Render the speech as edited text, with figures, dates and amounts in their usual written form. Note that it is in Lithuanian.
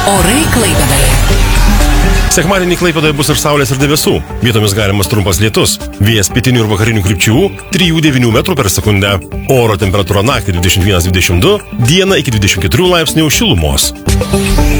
Orai Klaipėdoje. Sekmadienį Klaipėdoje bus ir saulės ir debesų. Vietomis galimas trumpas lietus. Vėjas pietinių ir vakarinių krypčių 3–9 metrų per sekundę. Oro temperatūra naktį 21–22, dieną iki 24 laipsnių šilumos.